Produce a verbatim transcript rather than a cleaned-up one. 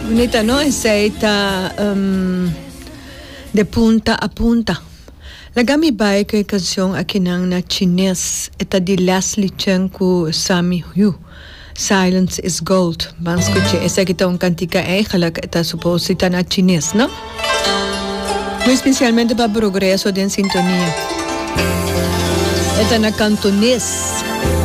Bonita, ¿no? Esa um, de punta a punta. La gami bai que canción aquí nang na chines eta di Leslie Chen ku Sammy Hu. Silence is gold. Van escuché esa kita un cantica eigenlijk eta suposita na chines, ¿no? Muy especialmente para progreso de en sintonía. Eta na cantonés.